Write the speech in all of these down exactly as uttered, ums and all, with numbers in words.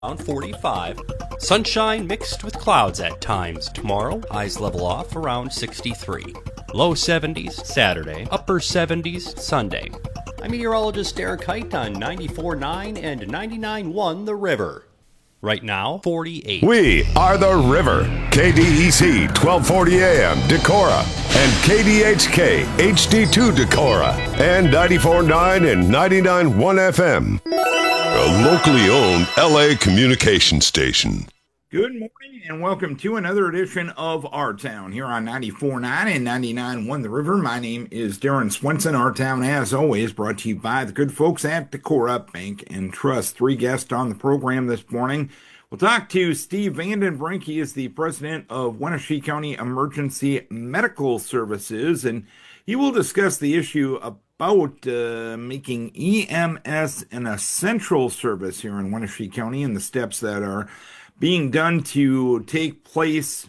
Around forty-five. Sunshine mixed with clouds at times tomorrow. Highs level off around sixty-three. Low seventies Saturday. Upper seventies Sunday. I'm meteorologist Derek Height on ninety-four point nine and ninety-nine point one The River. Right now, forty-eight. We are The River. K D E C twelve forty A M Decorah and K D H K H D two Decorah and ninety-four point nine and ninety-nine point one F M. A locally owned L A communication station. Good morning and welcome to another edition of Our Town here on ninety-four point nine and ninety-nine point one The River. My name is Darren Swenson. Our Town, as always, brought to you by the good folks at Decorah Bank and Trust. Three guests on the program this morning. We'll talk to Steve Vandenbrink. He is the president of Wenatchee County Emergency Medical Services, and he will discuss the issue about uh, making E M S an essential service here in Wenatchee County and the steps that are being done to take place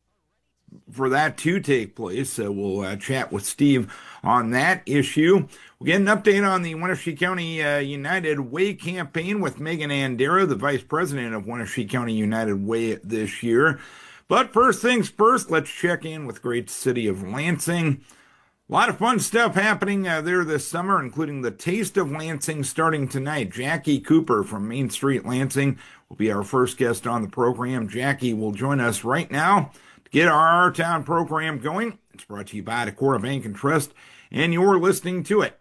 for that to take place. So we'll uh, chat with Steve on that issue. We'll get an update on the Wenatchee County uh, United Way campaign with Megan Andera, the vice president of Wenatchee County United Way this year. But first things first, let's check in with great city of Lansing. A lot of fun stuff happening uh, there this summer, including the Taste of Lansing starting tonight. Jackie Cooper from Main Street Lansing will be our first guest on the program. Jackie will join us right now to get our Our Town program going. It's brought to you by Decorah Bank and Trust, and you're listening to it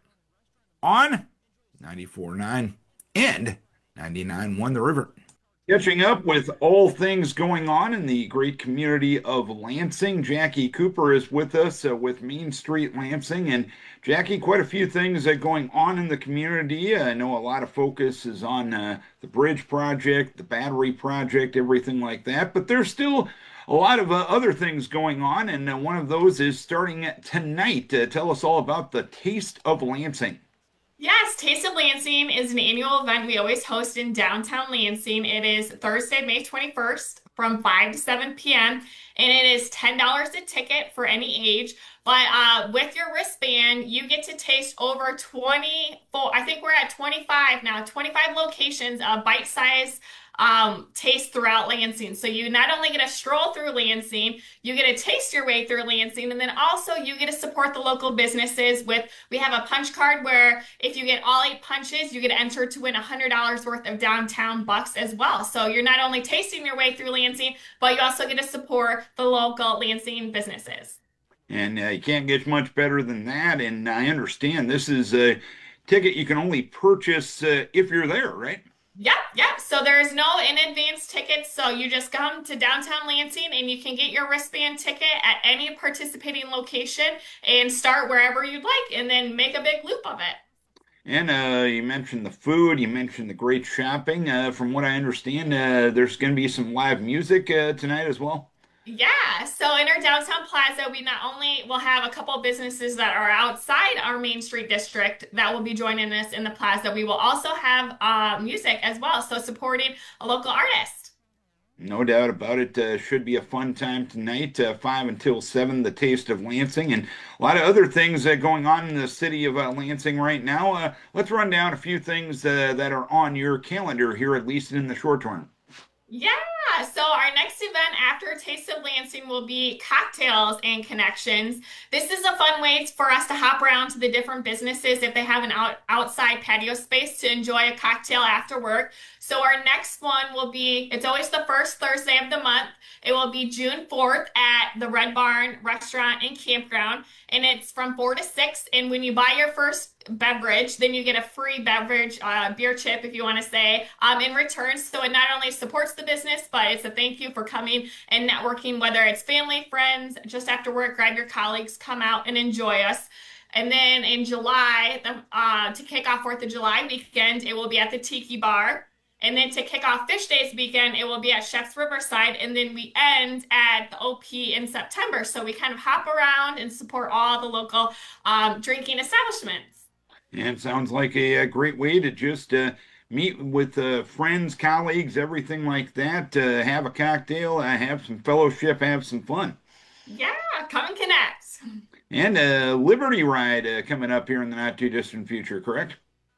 on ninety-four point nine and ninety-nine point one The River. Catching up with all things going on in the great community of Lansing, Jackie Cooper is with us uh, with Main Street Lansing. And Jackie, quite a few things uh, going on in the community. Uh, I know a lot of focus is on uh, the bridge project, the battery project, everything like that. But there's still a lot of uh, other things going on, and uh, one of those is starting tonight. Uh, tell us all about the Taste of Lansing. Yes, Taste of Lansing is an annual event we always host in downtown Lansing. It is Thursday, May twenty-first from five to seven p.m. and it is ten dollars a ticket for any age. But uh, with your wristband, you get to taste over twenty, I think we're at twenty-five now, twenty-five locations of bite-sized um, taste throughout Lansing. So you not only get to stroll through Lansing, you get to taste your way through Lansing, and then also you get to support the local businesses with, we have a punch card where if you get all eight punches, you get entered to win one hundred dollars worth of downtown bucks as well. So you're not only tasting your way through Lansing, but you also get to support the local Lansing businesses. And uh, you can't get much better than that. And I understand this is a ticket you can only purchase uh, if you're there, right? Yep, yep. So there's no in-advance tickets. So you just come to downtown Lansing and you can get your wristband ticket at any participating location and start wherever you'd like and then make a big loop of it. And uh, you mentioned the food, you mentioned the great shopping. Uh, from what I understand, uh, there's going to be some live music uh, tonight as well. Yeah, so in our downtown plaza, we not only will have a couple businesses that are outside our Main Street district that will be joining us in the plaza, we will also have uh, music as well, so supporting a local artist. No doubt about it. Uh, should be a fun time tonight, uh, five until seven, the Taste of Lansing, and a lot of other things uh, going on in the city of uh, Lansing right now. Uh, let's run down a few things uh, that are on your calendar here, at least in the short term. Yeah, so our next event after Taste of Lansing will be Cocktails and Connections. This is a fun way for us to hop around to the different businesses if they have an out, outside patio space to enjoy a cocktail after work. So our next one will be, it's always the first Thursday of the month. It will be June fourth at the Red Barn Restaurant and Campground, and it's from four to six. And when you buy your first beverage, then you get a free beverage, uh, beer chip, if you want to say, um, in return. So it not only supports the business, but it's a thank you for coming and networking, whether it's family, friends, just after work, grab your colleagues, come out and enjoy us. And then in July, the, uh, to kick off fourth of July weekend, it will be at the Tiki Bar. And then to kick off Fish Days weekend, it will be at Chef's Riverside. And then we end at the O P in September. So we kind of hop around and support all the local um, drinking establishments. And it sounds like a, a great way to just uh, meet with uh, friends, colleagues, everything like that. Uh, have a cocktail, uh, have some fellowship, have some fun. Yeah, come and connect. And a Liberty Ride uh, coming up here in the not too distant future, correct?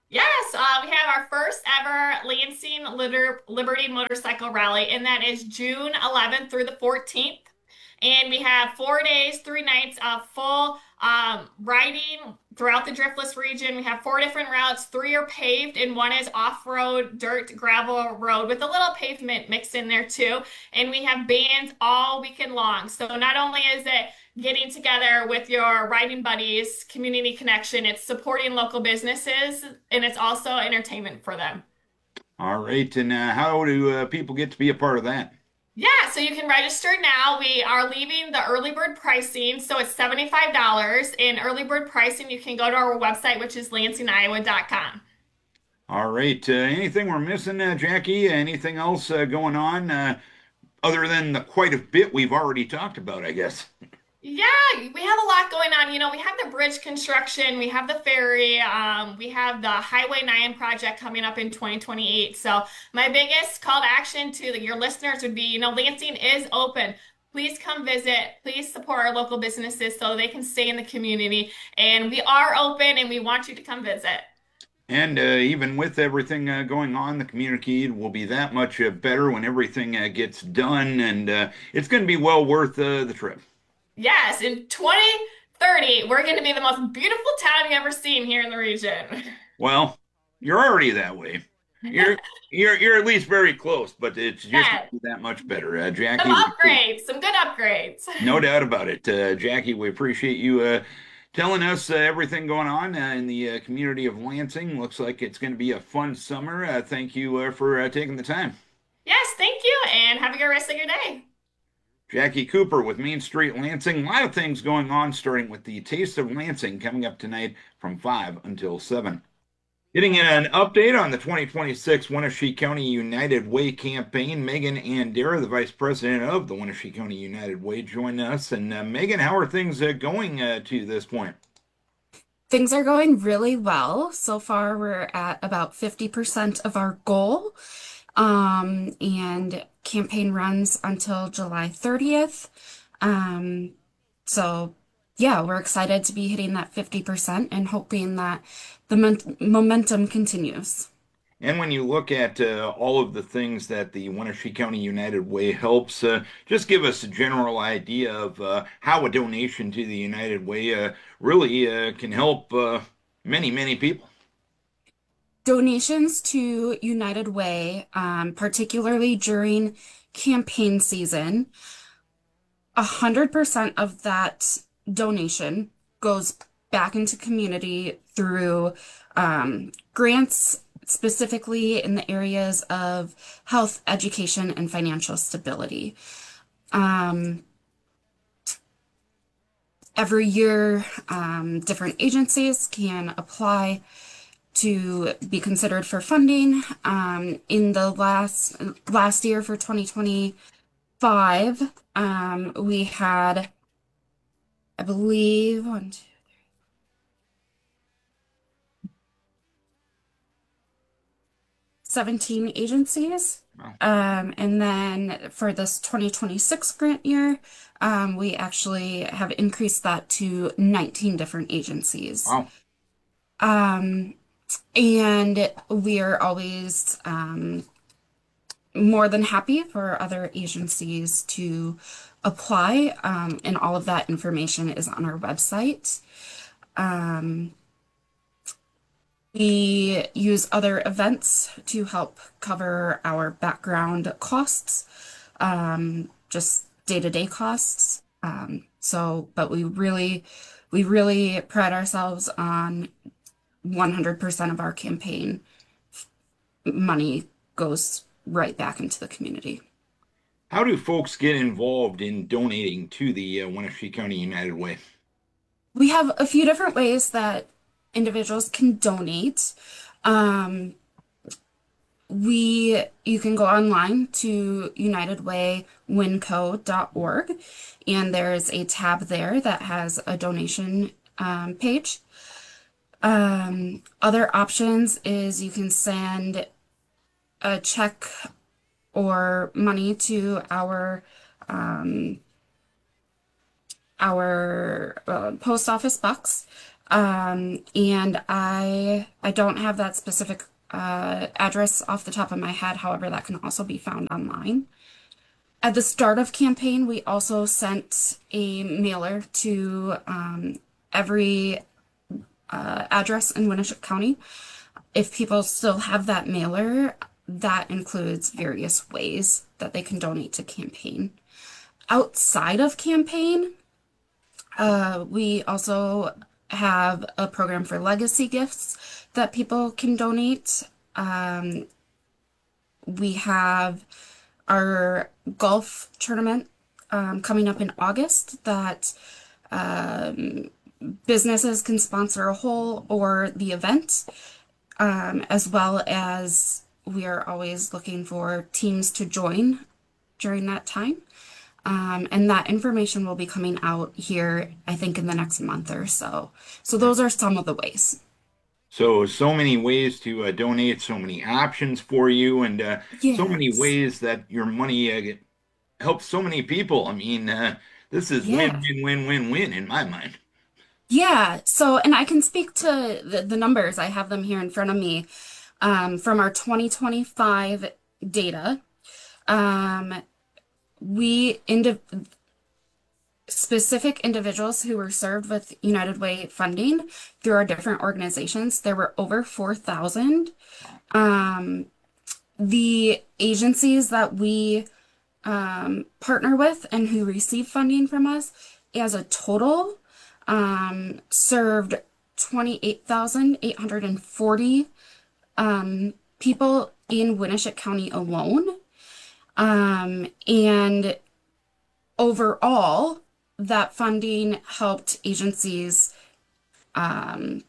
Yes, uh, we have our first ever Lansing Litter Liberty Motorcycle Rally, and that is June eleventh through the fourteenth. And we have four days, three nights of full um, riding throughout the Driftless region. We have four different routes. Three are paved, and one is off-road dirt gravel road with a little pavement mixed in there too. And we have bands all weekend long. So not only is it getting together with your riding buddies, community connection, it's supporting local businesses, and it's also entertainment for them. All right. And uh, how do uh, people get to be a part of that? Yeah, so you can register now. We are leaving the early bird pricing, so it's seventy-five dollars. In early bird pricing, you can go to our website, which is lansing iowa dot com. All right. Uh, anything we're missing, uh, Jackie? Anything else uh, going on uh, other than the quite a bit we've already talked about, I guess? Yeah, we have a lot going on. You know, we have the bridge construction, we have the ferry, um, we have the Highway nine project coming up in twenty twenty-eight. So my biggest call to action to your listeners would be, you know, Lansing is open. Please come visit. Please support our local businesses so they can stay in the community. And we are open and we want you to come visit. And uh, even with everything uh, going on, the community will be that much uh, better when everything uh, gets done, and uh, it's going to be well worth uh, the trip. Yes, in twenty thirty, we're going to be the most beautiful town you've ever seen here in the region. Well, you're already that way. You're you're you're at least very close, but it's just Yeah, that much better, uh, some Jackie. upgrades, some good upgrades. No doubt about it, uh, Jackie. We appreciate you uh, telling us uh, everything going on uh, in the uh, community of Lansing. Looks like it's going to be a fun summer. Uh, thank you uh, for uh, taking the time. Yes, thank you, and have a good rest of your day. Jackie Cooper with Main Street Lansing. A lot of things going on, starting with the Taste of Lansing coming up tonight from five until seven. Getting an update on the twenty twenty-six Wenatchee County United Way campaign, Megan Andera, the Vice President of the Wenatchee County United Way, joined us. And uh, Megan, how are things uh, going uh, to this point? Things are going really well. So far, we're at about fifty percent of our goal. Um, and campaign runs until July thirtieth. Um, so yeah, we're excited to be hitting that fifty percent and hoping that the mon- momentum continues. And when you look at uh, all of the things that the Wenatchee County United Way helps, uh, just give us a general idea of uh, how a donation to the United Way uh, really uh, can help uh, many, many people. Donations to United Way, um, particularly during campaign season, one hundred percent of that donation goes back into community through um, grants, specifically in the areas of health, education, and financial stability. Um, every year, um, different agencies can apply to be considered for funding. Um, in the last last year for twenty twenty-five, um, we had, I believe, one, two, seventeen agencies. Wow. Um, and then for this twenty twenty-six grant year, um, we actually have increased that to nineteen different agencies. Wow. Um, and we are always um, more than happy for other agencies to apply, um, and all of that information is on our website. Um, we use other events to help cover our background costs, um, just day-to-day costs. Um, so, but we really, we really pride ourselves on one hundred percent of our campaign money goes right back into the community. How do folks get involved in donating to the uh, Wenatchee County United Way? We have a few different ways that individuals can donate. Um, we you can go online to united way winco dot org, and there's a tab there that has a donation um, page. Um, other options is you can send a check or money to our um, our uh, post office box. Um, and I I don't have that specific uh, address off the top of my head. However, that can also be found online. At the start of campaign, we also sent a mailer to um, every uh, address in Winneshiek County. If people still have that mailer, that includes various ways that they can donate to campaign. Outside of campaign, uh, we also have a program for legacy gifts that people can donate. Um, we have our golf tournament um, coming up in August that um, businesses can sponsor a hole or the event, um, as well as we are always looking for teams to join during that time. Um, and that information will be coming out here, I think, in the next month or so. So those are some of the ways. So, so many ways to uh, donate, so many options for you, and uh, so many Yes. ways that your money uh, get- helps so many people. I mean, uh, this is win, Yeah. win, win, win, win in my mind. Yeah. So, and I can speak to the, the numbers. I have them here in front of me um, from our twenty twenty-five data. Um, we indi specific individuals who were served with United Way funding through our different organizations, there were over four thousand. Um, the agencies that we um, partner with and who receive funding from us, as a total, um, served twenty-eight thousand eight hundred forty um, people in Winneshiek County alone. Um, and overall, that funding helped agencies um,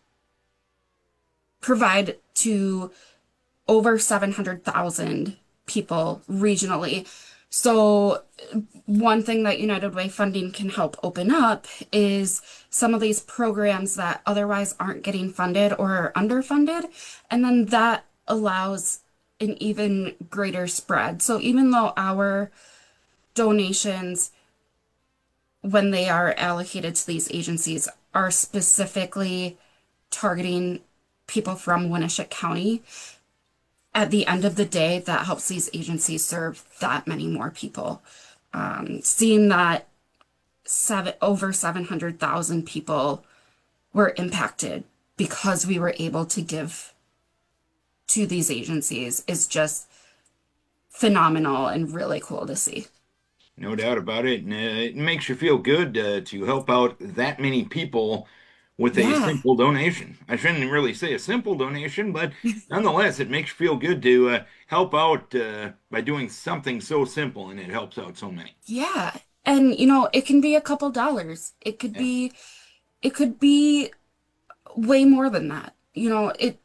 provide to over seven hundred thousand people regionally. So one thing that United Way funding can help open up is some of these programs that otherwise aren't getting funded or are underfunded, and then that allows an even greater spread. So even though our donations, when they are allocated to these agencies, are specifically targeting people from Winneshiek County, at the end of the day, that helps these agencies serve that many more people. Um, seeing that seven over seven hundred thousand people were impacted because we were able to give to these agencies is just phenomenal and really cool to see. No doubt about it. And uh, it makes you feel good uh, to help out that many people with a Yeah. simple donation. I shouldn't really say a simple donation, but nonetheless, it makes you feel good to uh, help out uh, by doing something so simple, and it helps out so many. Yeah. And you know, it can be a couple dollars. It could Yeah. be it could be way more than that. You know, it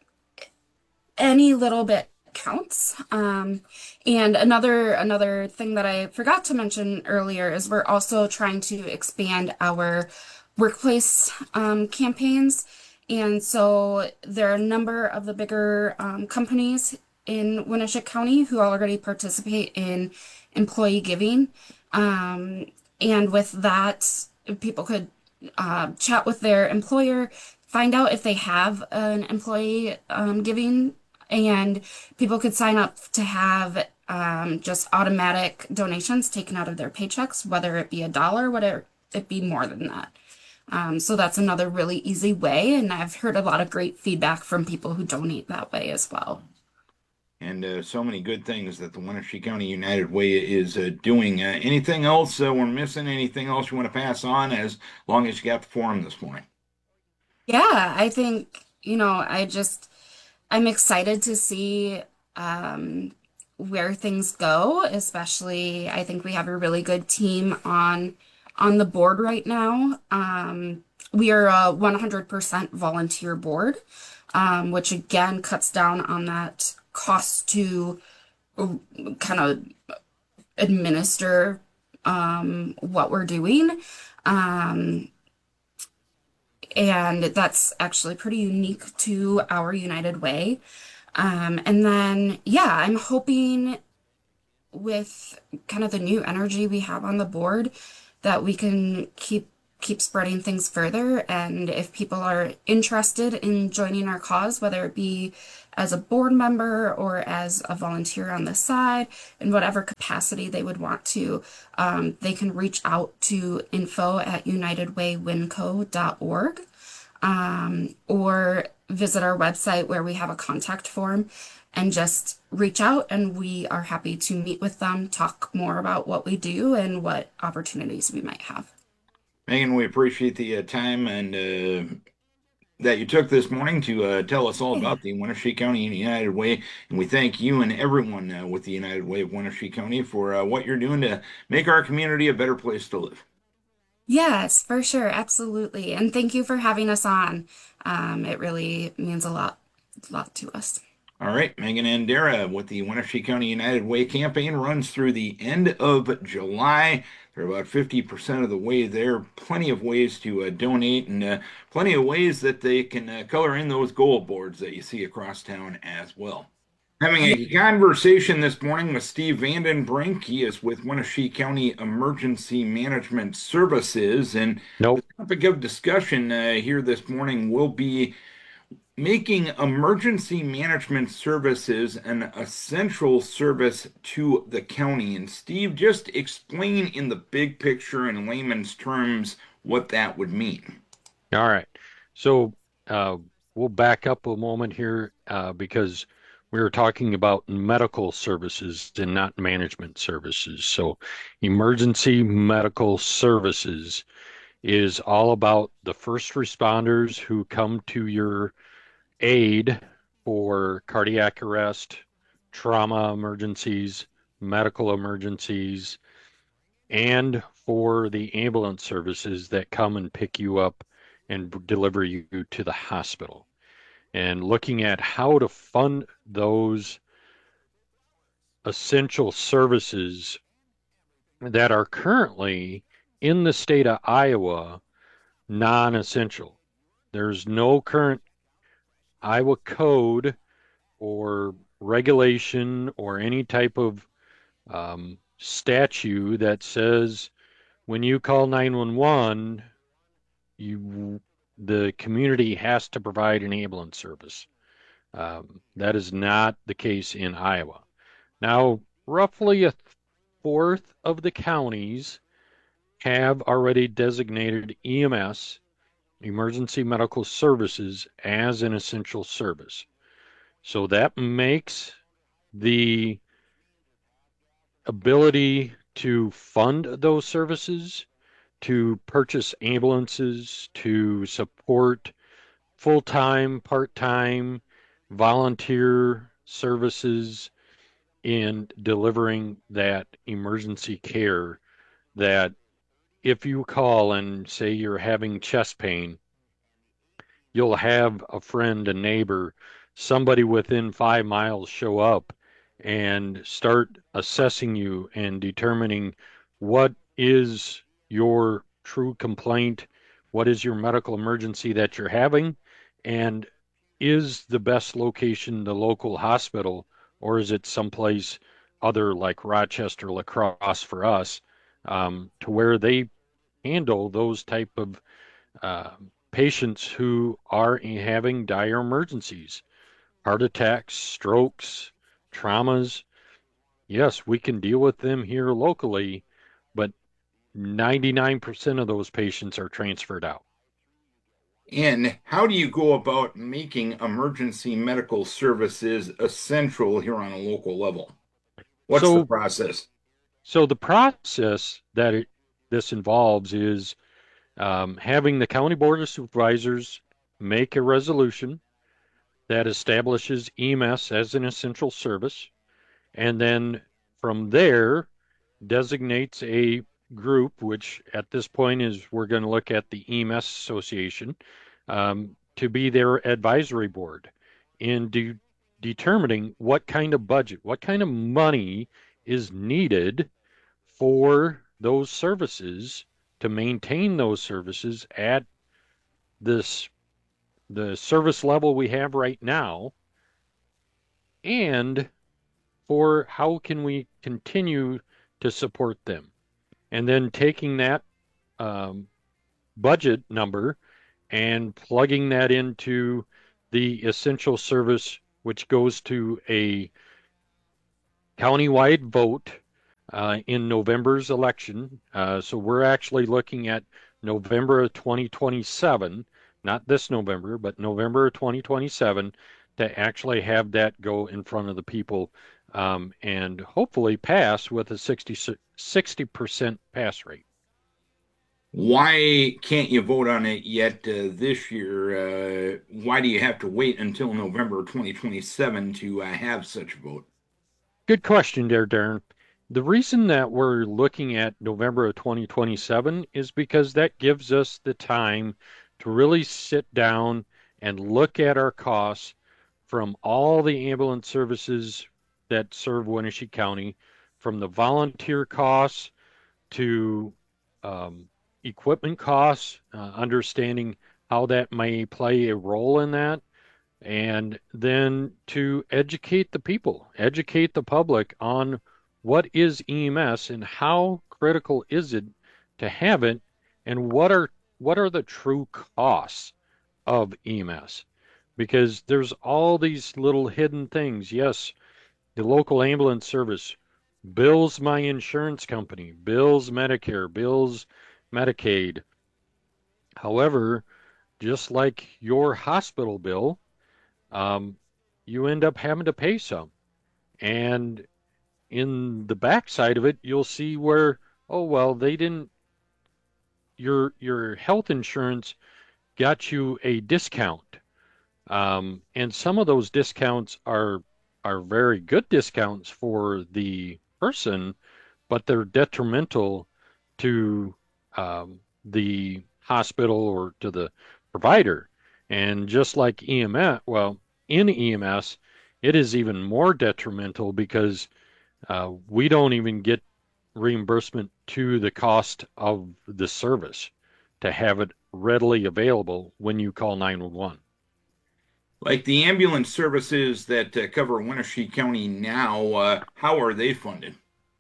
any little bit counts. Um, and another another thing that I forgot to mention earlier is we're also trying to expand our workplace um, campaigns. And so there are a number of the bigger um, companies in Winneshiek County who already participate in employee giving. Um, and with that, people could uh, chat with their employer, find out if they have an employee um, giving, and people could sign up to have um, just automatic donations taken out of their paychecks, whether it be a dollar, whether it be more than that. Um, so that's another really easy way, and I've heard a lot of great feedback from people who donate that way as well. And uh, so many good things that the Wenatchee County United Way is uh, doing. Uh, anything else uh, we're missing? Anything else you want to pass on as long as you got the forum this morning? Yeah, I think, you know, I just, I'm excited to see um, where things go, especially I think we have a really good team on on the board right now. Um, we are a one hundred percent volunteer board, um, which again cuts down on that cost to uh, kind of administer um, what we're doing. Um, and that's actually pretty unique to our United Way. Um, and then, yeah, I'm hoping with kind of the new energy we have on the board that we can keep keep spreading things further. And if people are interested in joining our cause, whether it be as a board member or as a volunteer on the side, in whatever capacity they would want to, um, they can reach out to info at united way winco dot org, um, or visit our website where we have a contact form, and just reach out, and we are happy to meet with them, talk more about what we do and what opportunities we might have. Megan, we appreciate the uh, time and uh, that you took this morning to uh, tell us all about the Wenatchee County United Way. And we thank you and everyone uh, with the United Way of Wenatchee County for uh, what you're doing to make our community a better place to live. Yes, for sure. Absolutely. And thank you for having us on. Um, it really means a lot, a lot to us. All right, Megan and Dara with the Wenatchee County United Way campaign runs through the end of July. They're about fifty percent of the way there. Plenty of ways to uh, donate, and uh, plenty of ways that they can uh, color in those goal boards that you see across town as well. Having a conversation this morning with Steve Vandenbrink. He is with Wenatchee County Emergency Management Services, and Nope. the topic of discussion uh, here this morning will be making emergency management services an essential service to the county. And Steve, just explain in the big picture in layman's terms what that would mean. All right. So uh, we'll back up a moment here uh, because we were talking about medical services and not management services. So emergency medical services is all about the first responders who come to your aid for cardiac arrest, trauma emergencies, medical emergencies, and for the ambulance services that come and pick you up and deliver you to the hospital. And looking at how to fund those essential services that are currently in the state of Iowa non-essential. There's no current Iowa code or regulation or any type of um, statute that says when you call nine one one, you the community has to provide an ambulance service. Um, that is not the case in Iowa. Now, roughly a fourth of the counties have already designated E M S, emergency medical services, as an essential service. So that makes the ability to fund those services, to purchase ambulances, to support full-time, part-time, volunteer services in delivering that emergency care, that if you call and say you're having chest pain, you'll have a friend, a neighbor, somebody within five miles show up and start assessing you and determining what is your true complaint, what is your medical emergency that you're having, and is the best location the local hospital, or is it someplace other like Rochester, La Crosse for us, um, to where they handle those type of uh, patients who are having dire emergencies, heart attacks, strokes, traumas. Yes, we can deal with them here locally, but ninety-nine percent of those patients are transferred out. And how do you go about making emergency medical services essential here on a local level? What's so, the process? So the process that it, this involves is um, having the County Board of Supervisors make a resolution that establishes E M S as an essential service, and then from there designates a group, which at this point is we're going to look at the E M S Association, um, to be their advisory board in de- determining what kind of budget, what kind of money is needed for those services, to maintain those services at this the service level we have right now, and for how can we continue to support them. And then taking that um, budget number and plugging that into the essential service, which goes to a countywide vote uh, in November's election. Uh, so we're actually looking at November of twenty twenty-seven, not this November, but November of twenty twenty-seven, to actually have that go in front of the people um, and hopefully pass with a sixty percent pass rate. Why can't you vote on it yet uh, this year? Uh, why do you have to wait until November twenty twenty-seven to uh, have such a vote? Good question there, Darren. The reason that we're looking at November of twenty twenty-seven is because that gives us the time to really sit down and look at our costs from all the ambulance services that serve Wenatchee County, from the volunteer costs to um, equipment costs, uh, understanding how that may play a role in that, and then to educate the people, educate the public on what is E M S and how critical is it to have it, and what are what are the true costs of E M S? Because there's all these little hidden things. Yes, the local ambulance service bills my insurance company, bills Medicare, bills Medicaid. However, just like your hospital bill, um, you end up having to pay some. And in the backside of it, you'll see where, oh, well, they didn't, your your health insurance got you a discount. Um, and some of those discounts are are very good discounts for the person, but they're detrimental to um, the hospital or to the provider. And just like E M S, well, in E M S, it is even more detrimental because uh, we don't even get reimbursement to the cost of the service to have it readily available when you call nine one one. Like the ambulance services that uh, cover Wenatchee County now, uh, how are they funded?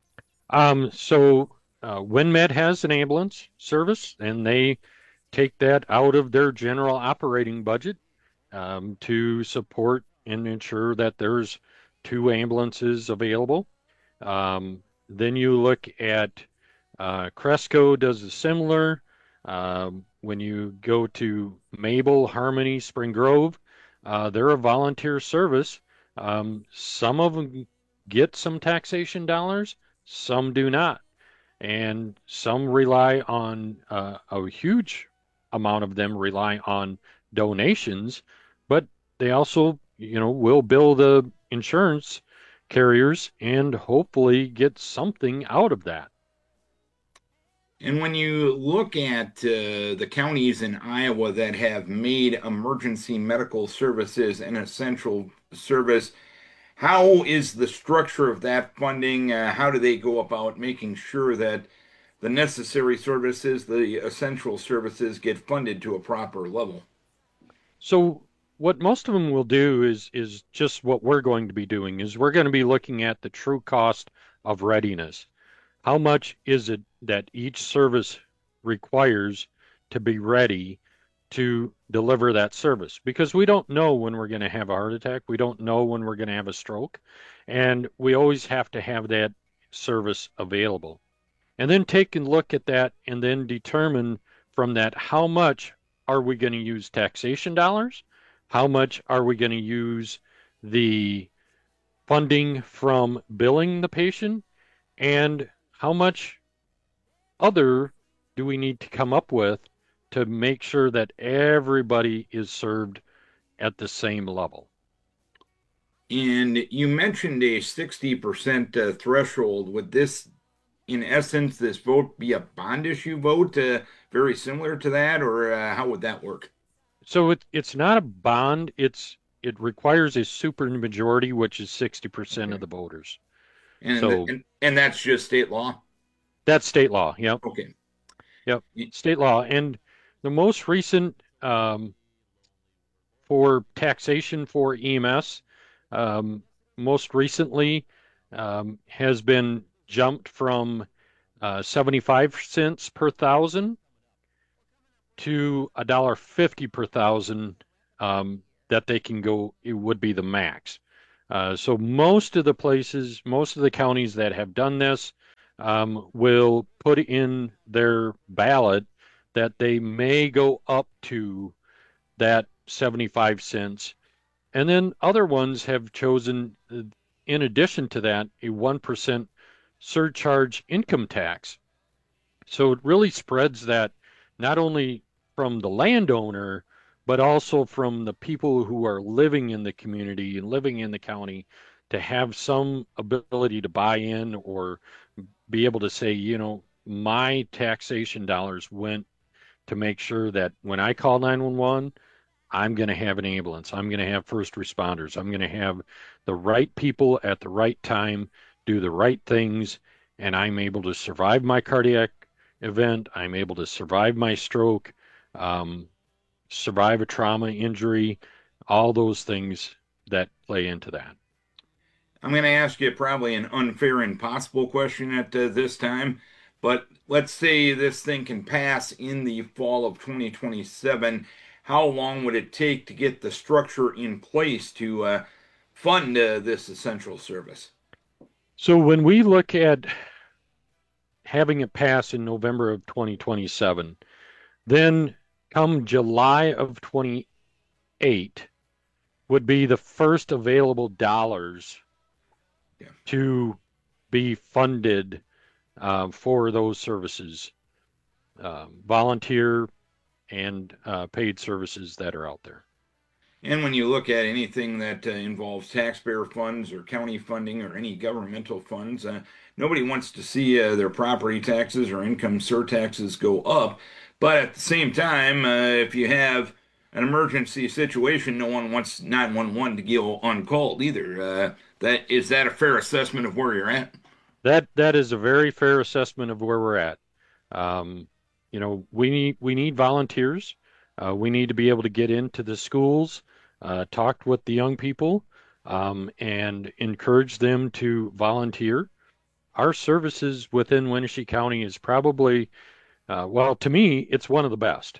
Um, so uh, WinMed has an ambulance service, and they take that out of their general operating budget um, to support and ensure that there's two ambulances available. Um, then you look at uh, Cresco does a similar. Um, when you go to Mabel, Harmony, Spring Grove, uh, they're a volunteer service. Um, some of them get some taxation dollars, some do not. And some rely on, uh, a huge amount of them rely on donations, but they also, you know, will bill the insurance carriers and hopefully get something out of that. And when you look at uh, the counties in Iowa that have made emergency medical services an essential service, how is the structure of that funding? Uh, how do they go about making sure that the necessary services, the essential services, get funded to a proper level? So what most of them will do is is just what we're going to be doing is we're going to be looking at the true cost of readiness. How much is it that each service requires to be ready to deliver that service? Because we don't know when we're going to have a heart attack. We don't know when we're going to have a stroke. And we always have to have that service available. And then take a look at that and then determine from that how much are we going to use taxation dollars? How much are we going to use the funding from billing the patient? And how much other do we need to come up with to make sure that everybody is served at the same level? And you mentioned a sixty percent uh, threshold. Would this, in essence, this vote be a bond issue vote, uh, very similar to that, or uh, how would that work? So it, it's not a bond. It's it requires a supermajority, which is sixty percent Okay. of the voters. And, So and and that's just state law? that's state law. Yep. Okay. Yep. State law. And the most recent um, for taxation for E M S, um, most recently um, has been jumped from uh, seventy-five cents per thousand to a dollar fifty per thousand um, that they can go. It would be the max. Uh, so most of the places, most of the counties that have done this um, will put in their ballot that they may go up to that seventy-five cents. And then other ones have chosen, uh, in addition to that, a one percent surcharge income tax. So it really spreads that not only from the landowner, but also from the people who are living in the community and living in the county to have some ability to buy in or be able to say, you know, my taxation dollars went to make sure that when I call nine one one, I'm going to have an ambulance. I'm going to have first responders. I'm going to have the right people at the right time, do the right things, and I'm able to survive my cardiac event. I'm able to survive my stroke, um, survive a trauma injury, all those things that play into that. I'm going to ask you probably an unfair and impossible question at uh, this time, but let's say this thing can pass in the fall of twenty twenty-seven. How long would it take to get the structure in place to uh, fund uh, this essential service? So when we look at having it pass in November of twenty twenty-seven, then come July of twenty-eight would be the first available dollars yeah. to be funded uh, for those services, uh, volunteer and uh, paid services that are out there. And when you look at anything that uh, involves taxpayer funds or county funding or any governmental funds, uh, nobody wants to see uh, their property taxes or income surtaxes go up. But at the same time, uh, if you have an emergency situation, no one wants nine one one to go uncalled either. Uh, that is that a fair assessment of where you're at? That that is a very fair assessment of where we're at. Um, you know, we need we need volunteers. Uh, we need to be able to get into the schools, uh, talk with the young people, um, and encourage them to volunteer. Our services within Wenatchee County is probably, uh, well, to me, it's one of the best.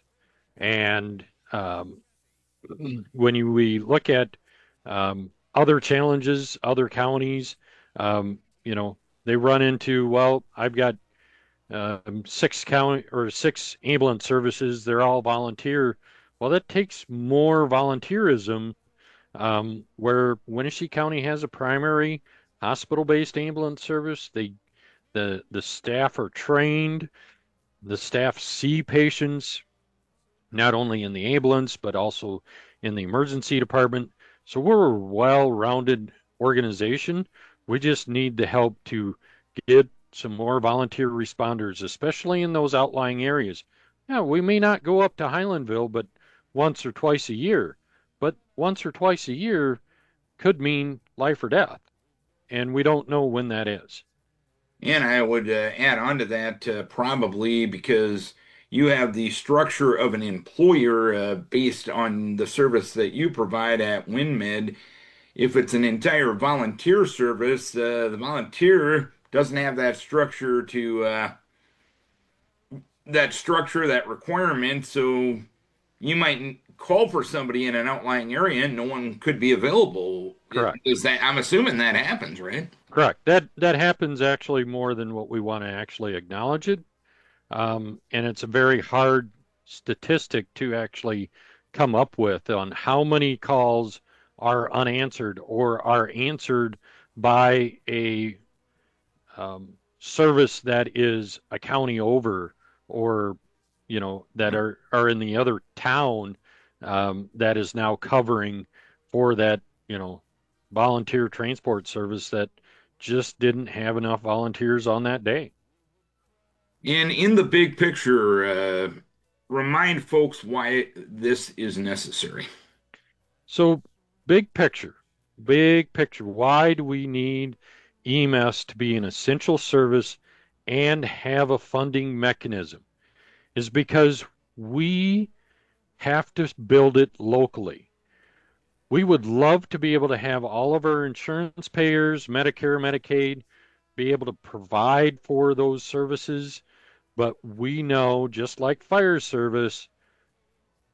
And um, when you, we look at um, other challenges, other counties, um, you know, they run into, well, I've got um, six county or six ambulance services. They're all volunteer. Well, that takes more volunteerism. Um, where Wenatchee County has a primary hospital-based ambulance service, they the the staff are trained. The staff see patients not only in the ambulance but also in the emergency department. So we're a well-rounded organization. We just need the help to get some more volunteer responders, especially in those outlying areas. Yeah, we may not go up to Highlandville, but once or twice a year. But once or twice a year could mean life or death, and we don't know when that is. And I would uh, add on to that uh, probably because you have the structure of an employer uh, based on the service that you provide at WinMed. If it's an entire volunteer service, uh, the volunteer doesn't have that structure to uh, that structure, that requirement. So you might call for somebody in an outlying area and no one could be available. Correct. Is that, I'm assuming that happens, right? Correct. That that happens actually more than what we want to actually acknowledge it. Um, and it's a very hard statistic to actually come up with on how many calls are unanswered or are answered by a um, service that is a county over, or you know, that are, are in the other town um, that is now covering for that, you know, volunteer transport service that just didn't have enough volunteers on that day. And in the big picture, uh, remind folks why this is necessary. So, big picture, big picture. Why do we need E M S to be an essential service and have a funding mechanism? Is because we have to build it locally. We would love to be able to have all of our insurance payers, Medicare, Medicaid, be able to provide for those services, but we know, just like fire service,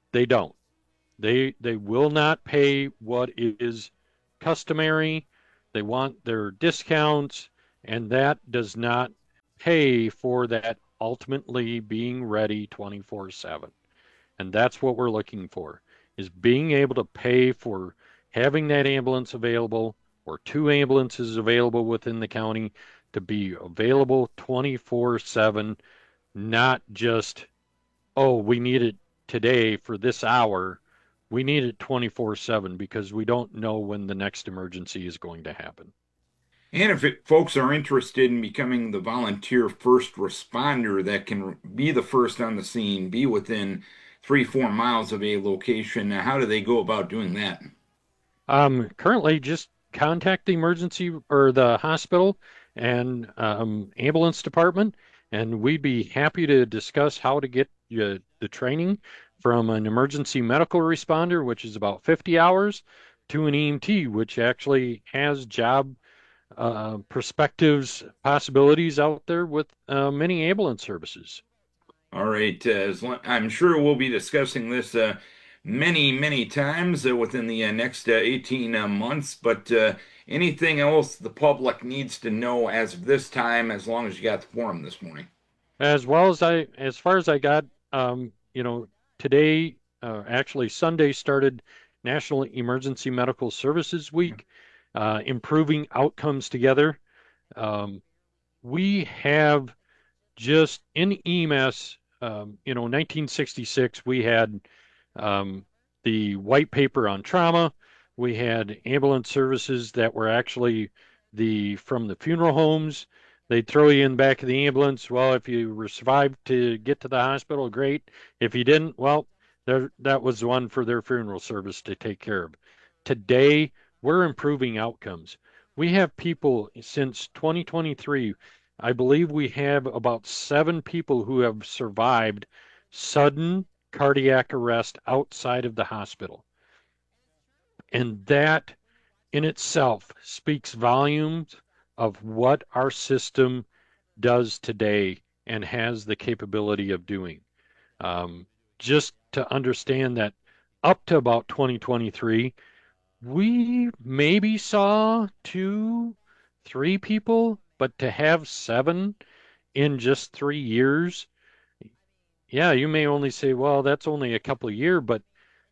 They don't. They they will not pay what is customary. They want their discounts, and that does not pay for that ultimately being ready twenty-four seven. And that's what we're looking for, is being able to pay for having that ambulance available or two ambulances available within the county to be available twenty-four seven, not just, oh, we need it today for this hour. We need it twenty-four seven because we don't know when the next emergency is going to happen. And if it, folks are interested in becoming the volunteer first responder that can be the first on the scene, be within three, four miles of a location, how do they go about doing that? Um, currently, just contact the emergency or the hospital and um, ambulance department, and we'd be happy to discuss how to get you the training from an emergency medical responder, which is about fifty hours, to an E M T, which actually has job uh, perspectives, possibilities out there with uh, many ambulance services. All right. Uh, as lo- I'm sure we'll be discussing this uh, many, many times uh, within the uh, next uh, eighteen uh, months. But uh, anything else the public needs to know as of this time, as long as you got the forum this morning? As well as I, as far as I got, um, you know, today, uh, actually Sunday started National Emergency Medical Services Week, uh, improving outcomes together. Um, we have just in E M S, um, you know, nineteen sixty-six, we had um, the white paper on trauma. We had ambulance services that were actually the from the funeral homes. They'd throw you in the back of the ambulance. Well, if you survived to get to the hospital, great. If you didn't, well, there, that was one for their funeral service to take care of. Today, we're improving outcomes. We have people since twenty twenty-three. I believe we have about seven people who have survived sudden cardiac arrest outside of the hospital. And that in itself speaks volumes of what our system does today and has the capability of doing. Um, just to understand that up to about twenty twenty-three, we maybe saw two, three people, but to have seven in just three years, yeah, you may only say, well, that's only a couple of years, but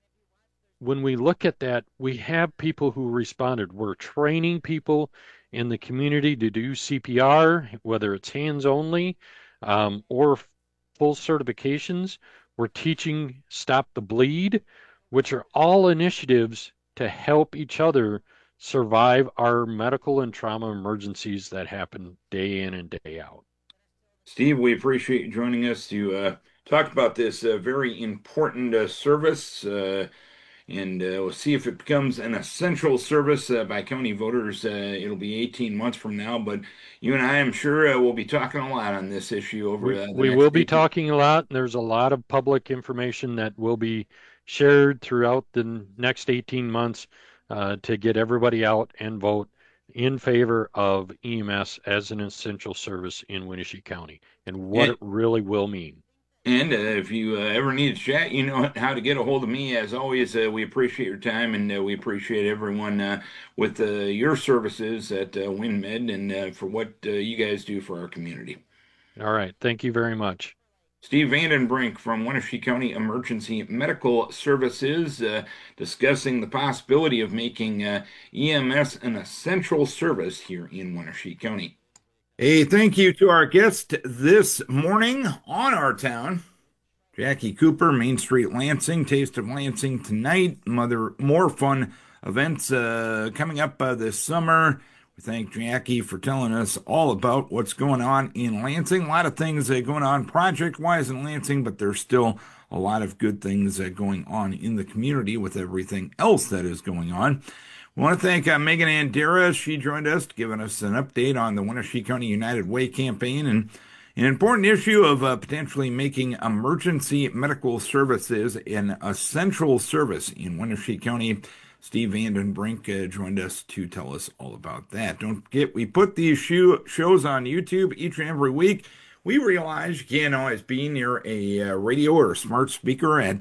when we look at that, we have people who responded. We're training people in the community to do C P R, whether it's hands only um, or full certifications. We're teaching Stop the Bleed, which are all initiatives to help each other survive our medical and trauma emergencies that happen day in and day out. Steve, we appreciate you joining us to uh, talk about this uh, very important uh, service. Uh, and uh, we'll see if it becomes an essential service uh, by county voters. Uh, it'll be eighteen months from now, but you and I, I'm sure, uh, will be talking a lot on this issue over We, uh, the we next will be eighteen talking a lot. And there's a lot of public information that will be shared throughout the next eighteen months uh, to get everybody out and vote in favor of E M S as an essential service in Winnebago County and what And, it really will mean. and uh, if you uh, ever need to chat, you know how to get a hold of me. As always, uh, we appreciate your time, and uh, we appreciate everyone uh, with uh, your services at uh, WinMed and uh, for what uh, you guys do for our community. All right. Thank you very much. Steve Vandenbrink from Wenatchee County Emergency Medical Services uh, discussing the possibility of making uh, E M S an essential service here in Wenatchee County. A thank you to our guest this morning on Our Town, Jackie Cooper, Main Street Lansing, Taste of Lansing tonight. Mother, more fun events uh, coming up uh, this summer. We thank Jackie for telling us all about what's going on in Lansing. A lot of things uh, going on project-wise in Lansing, but there's still a lot of good things uh, going on in the community with everything else that is going on. We want to thank uh, Megan Andera. She joined us, giving us an update on the Wenatchee County United Way campaign and an important issue of uh, potentially making emergency medical services an essential service in Wenatchee County. Steve Vandenbrink uh, joined us to tell us all about that. Don't forget, we put these show, shows on YouTube each and every week. We realize you can't always be near a uh, radio or a smart speaker at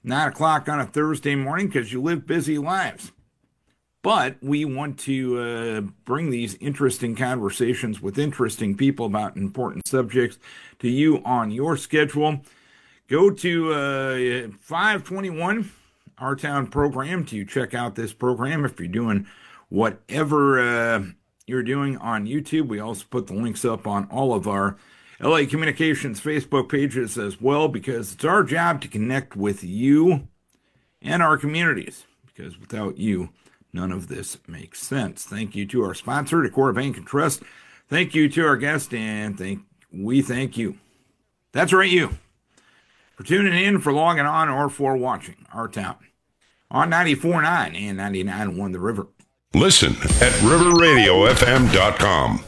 nine o'clock on a Thursday morning because you live busy lives. But we want to uh, bring these interesting conversations with interesting people about important subjects to you on your schedule. Go to uh, five twenty-one Our Town program to check out this program. If you're doing whatever uh, you're doing on YouTube, we also put the links up on all of our L A Communications Facebook pages as well, because it's our job to connect with you and our communities, because without you, none of this makes sense. Thank you to our sponsor, Decorah Bank and Trust. Thank you to our guest, and thank we thank you. That's right, you, for tuning in, for logging on, or for watching Our Town on ninety-four point nine and ninety-nine point one The River. Listen at river radio f m dot com.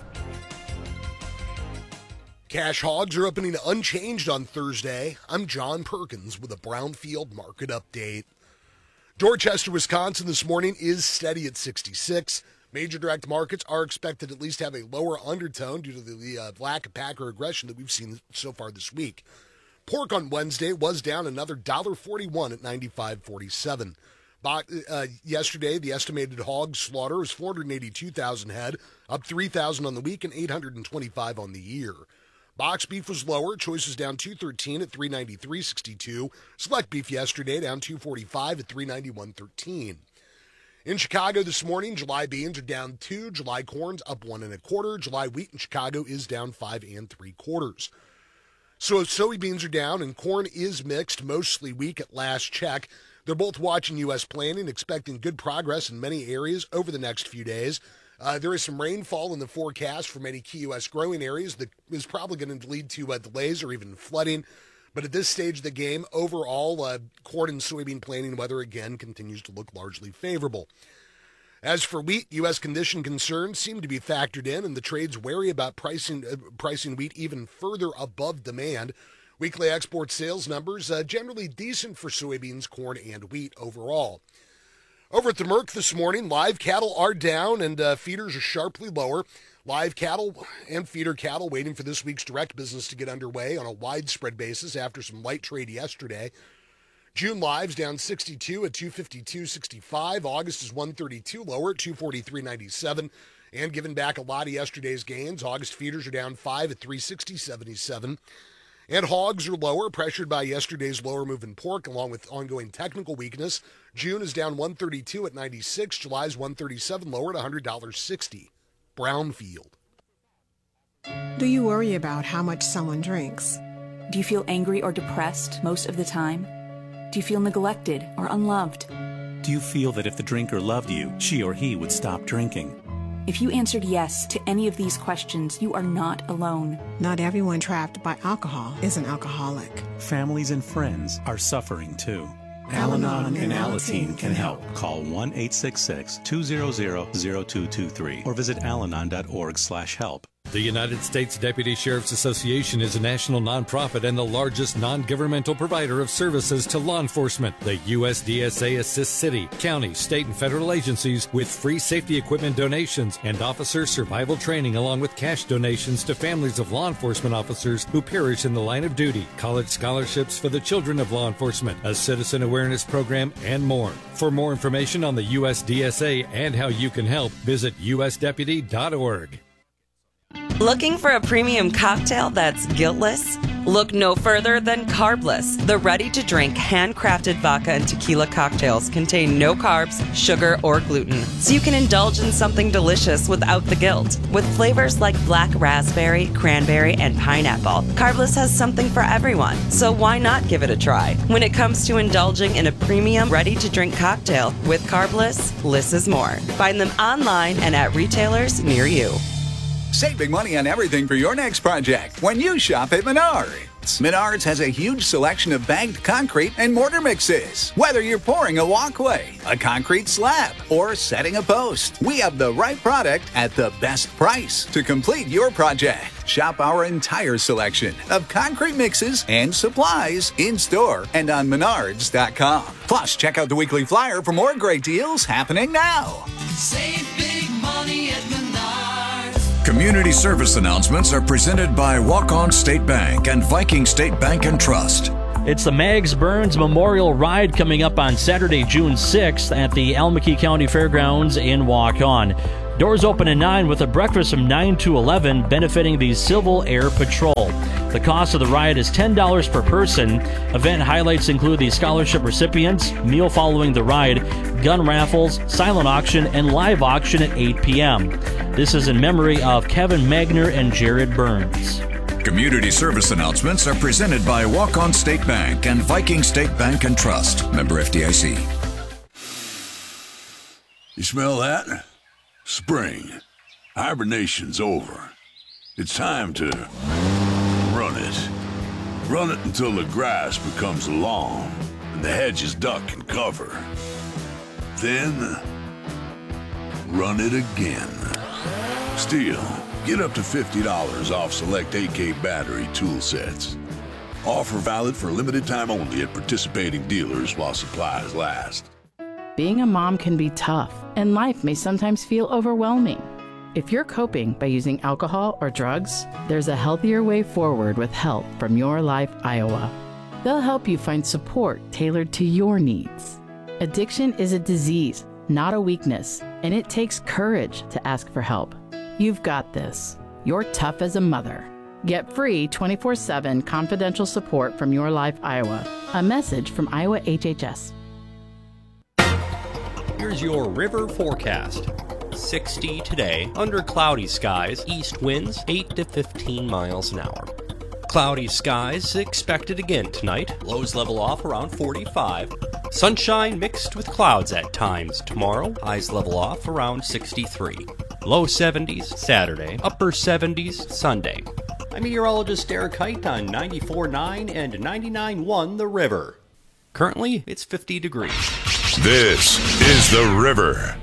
Cash hogs are opening unchanged on Thursday. I'm John Perkins with a Brownfield market update. Dorchester, Wisconsin this morning is steady at sixty-six. Major direct markets are expected to at least have a lower undertone due to the, the uh, lack of packer aggression that we've seen so far this week. Pork on Wednesday was down another one dollar forty-one at ninety-five forty-seven. Uh, yesterday, the estimated hog slaughter was four hundred eighty-two thousand head, up three thousand on the week and eight hundred twenty-five on the year. Box beef was lower. Choices down two thirteen at three ninety-three sixty-two. Select beef yesterday down two forty-five at three ninety-one thirteen. In Chicago this morning, July beans are down two. July corn's up one and a quarter. July wheat in Chicago is down five and three quarters. So soybeans are down and corn is mixed, mostly weak at last check. They're both watching U S planning, expecting good progress in many areas over the next few days. Uh, there is some rainfall in the forecast for many key U S growing areas that is probably going to lead to uh, delays or even flooding. But at this stage of the game, overall, uh, corn and soybean planting weather again continues to look largely favorable. As for wheat, U S condition concerns seem to be factored in, and the trade's wary about pricing uh, pricing wheat even further above demand. Weekly export sales numbers uh, generally decent for soybeans, corn, and wheat overall. Over at the Merc this morning, live cattle are down and uh, feeders are sharply lower. Live cattle and feeder cattle waiting for this week's direct business to get underway on a widespread basis after some light trade yesterday. June lives down sixty-two at two fifty-two sixty-five. August is one thirty-two lower at two forty-three ninety-seven. And giving back a lot of yesterday's gains, August feeders are down five at three sixty seventy-seven. And hogs are lower, pressured by yesterday's lower move in pork, along with ongoing technical weakness. June is down one thirty-two at ninety-six. July is one thirty-seven lower at one hundred sixty. Brownfield. Do you worry about how much someone drinks? Do you feel angry or depressed most of the time? Do you feel neglected or unloved? Do you feel that if the drinker loved you, she or he would stop drinking? If you answered yes to any of these questions, you are not alone. Not everyone trapped by alcohol is an alcoholic. Families and friends are suffering too. Al-Anon and Alateen can help. Call one eight six six, two zero zero, zero two two three or visit alanon dot org slash help. The United States Deputy Sheriff's Association is a national nonprofit and the largest non-governmental provider of services to law enforcement. The U S D S A assists city, county, state, and federal agencies with free safety equipment donations and officer survival training, along with cash donations to families of law enforcement officers who perish in the line of duty, college scholarships for the children of law enforcement, a citizen awareness program, and more. For more information on the U S D S A and how you can help, visit u s deputy dot org. Looking for a premium cocktail that's guiltless? Look no further than Carbless. The ready-to-drink, handcrafted vodka and tequila cocktails contain no carbs, sugar, or gluten, so you can indulge in something delicious without the guilt. With flavors like black raspberry, cranberry, and pineapple, Carbless has something for everyone, so why not give it a try? When it comes to indulging in a premium, ready-to-drink cocktail with Carbless, less is more. Find them online and at retailers near you. Save big money on everything for your next project when you shop at Menards. Menards has a huge selection of bagged concrete and mortar mixes. Whether you're pouring a walkway, a concrete slab, or setting a post, we have the right product at the best price to complete your project. Shop our entire selection of concrete mixes and supplies in-store and on menards dot com. Plus, check out the weekly flyer for more great deals happening now. Save big money at Menards. Community service announcements are presented by Walk-On State Bank and Viking State Bank and Trust. It's the Mags Burns Memorial Ride coming up on Saturday, June sixth at the Almaquee County Fairgrounds in Waukon. Doors open at nine with a breakfast from nine to eleven benefiting the Civil Air Patrol. The cost of the ride is ten dollars per person. Event highlights include the scholarship recipients, meal following the ride, gun raffles, silent auction, and live auction at eight p.m. This is in memory of Kevin Magner and Jared Burns. Community service announcements are presented by Waukon State Bank and Viking State Bank and Trust. Member F D I C. You smell that? Spring. Hibernation's over. It's time to run it. Run it until the grass becomes lawn and the hedges duck and cover. Then, run it again. Still, get up to fifty dollars off select A K battery tool sets. Offer valid for limited time only at participating dealers while supplies last. Being a mom can be tough, and life may sometimes feel overwhelming. If you're coping by using alcohol or drugs, there's a healthier way forward with help from Your Life Iowa. They'll help you find support tailored to your needs. Addiction is a disease, not a weakness, and it takes courage to ask for help. You've got this. You're tough as a mother. Get free twenty-four seven confidential support from Your Life Iowa. A message from Iowa H H S. Here's your river forecast. sixty today, under cloudy skies, east winds eight to fifteen miles an hour. Cloudy skies expected again tonight, lows level off around forty-five. Sunshine mixed with clouds at times tomorrow, highs level off around sixty-three. Low seventies Saturday, upper seventies Sunday. I'm meteorologist Derek Height on ninety-four point nine and ninety-nine point one The River. Currently, it's fifty degrees. This is The River.